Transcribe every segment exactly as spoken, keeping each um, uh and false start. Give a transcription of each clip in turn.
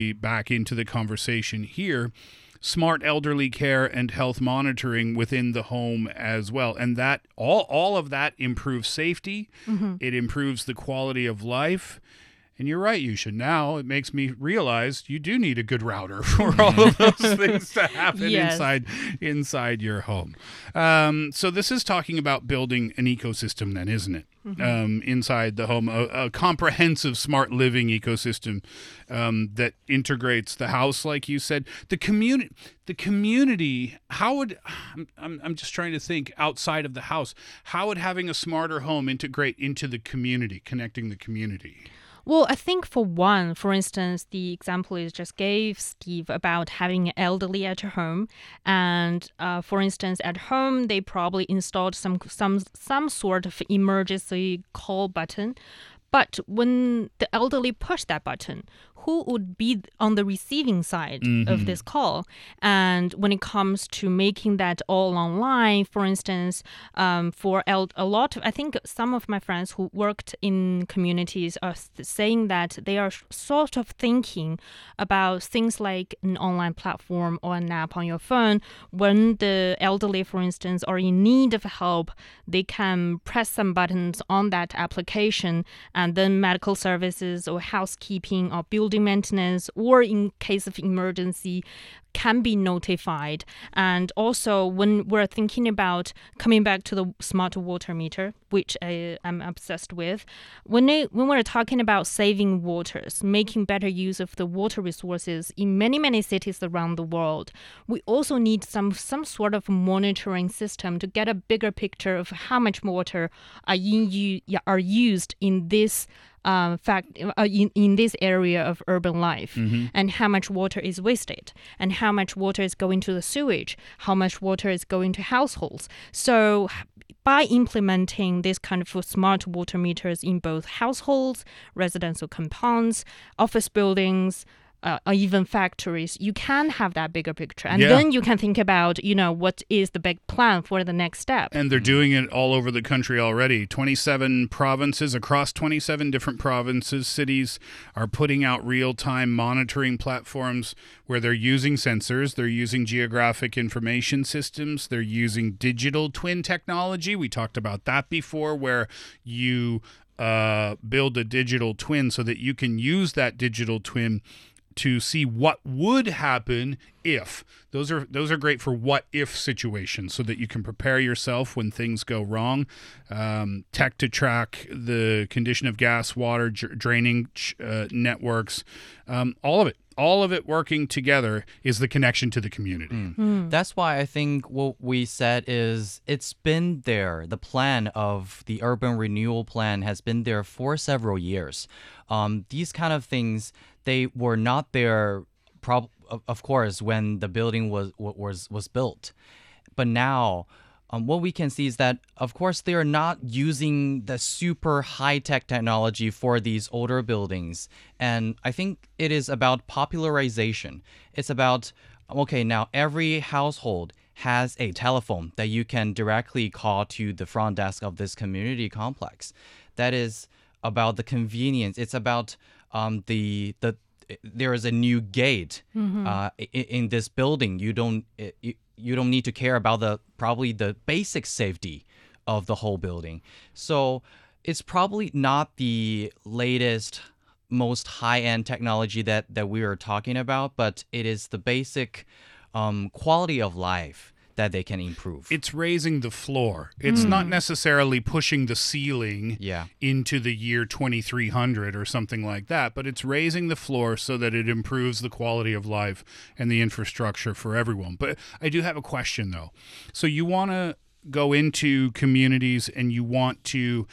back into the conversation here, smart elderly care and health monitoring within the home as well. And that all, all of that improves safety. Mm-hmm. It improves the quality of life. And you're right, Yusha. Now it makes me realize you do need a good router for all of those things to happen yes. inside inside your home. Um, so this is talking about building an ecosystem then, isn't it? Mm-hmm. Um, inside the home, a, a comprehensive smart living ecosystem um, that integrates the house, like you said. The community, the community. How would I'm, I'm I'm just trying to think outside of the house. How would having a smarter home integrate into the community, connecting the community? Well, I think for one, for instance, the example you just gave, Steve, about having an elderly at your home. And uh, for instance, at home, they probably installed some some some sort of emergency call button. But when the elderly push that button, who would be on the receiving side mm-hmm. of this call? And when it comes to making that all online, for instance, um, for el- a lot, of, I think some of my friends who worked in communities are saying that they are sort of thinking about things like an online platform or an app on your phone. When the elderly, for instance, are in need of help, they can press some buttons on that application, and then medical services or housekeeping or building maintenance, or in case of emergency, can be notified. And also, when we're thinking about coming back to the smart water meter, which I, I'm obsessed with, when they, when we're talking about saving waters, making better use of the water resources in many, many cities around the world, we also need some some sort of monitoring system to get a bigger picture of how much water are, in, are used in this Uh, fact uh, in, in this area of urban life, mm-hmm. and how much water is wasted, and how much water is going to the sewage, how much water is going to households. So by implementing this kind of smart water meters in both households, residential compounds, office buildings, Uh, or even factories, you can have that bigger picture. And yeah. then you can think about, you know, what is the big plan for the next step. And they're doing it all over the country already. twenty-seven provinces, across twenty-seven different provinces, cities are putting out real-time monitoring platforms where they're using sensors, they're using geographic information systems, they're using digital twin technology. We talked about that before, where you uh, build a digital twin so that you can use that digital twin to see what would happen if. Those are those are great for what if situations, so that you can prepare yourself when things go wrong. Um, tech to track the condition of gas, water, dr- draining uh, networks, um, all of it. All of it working together is the connection to the community. Mm. Mm. That's why I think what we said is it's been there. The plan of the urban renewal plan has been there for several years. Um, these kind of things, they were not there, prob- of course, when the building was was was built. But now, Um, what we can see is that, of course, they are not using the super high-tech technology for these older buildings. And I think it is about popularization. It's about, okay, now every household has a telephone that you can directly call to the front desk of this community complex. That is about the convenience. It's about um, the the there is a new gate mm-hmm. uh, in, in this building. You don't it, you, you don't need to care about the probably the basic safety of the whole building. So it's probably not the latest, most high-end technology that, that we are talking about, but it is the basic um, quality of life that they can improve. It's raising the floor. It's mm. not necessarily pushing the ceiling yeah. into the year twenty-three hundred or something like that, but it's raising the floor so that it improves the quality of life and the infrastructure for everyone. But I do have a question, though. So you want to go into communities and you want to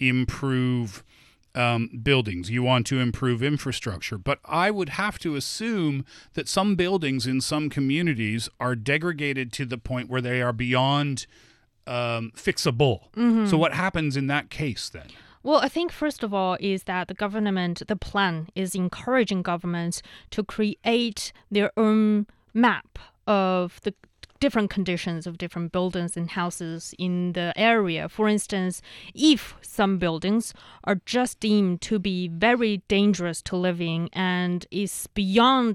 improve Um, buildings, you want to improve infrastructure, but I would have to assume that some buildings in some communities are degraded to the point where they are beyond um, fixable. Mm-hmm. So what happens in that case then? Well, I think first of all is that the government, the plan is encouraging governments to create their own map of the different conditions of different buildings and houses in the area. For instance, if some buildings are just deemed to be very dangerous to live in and is beyond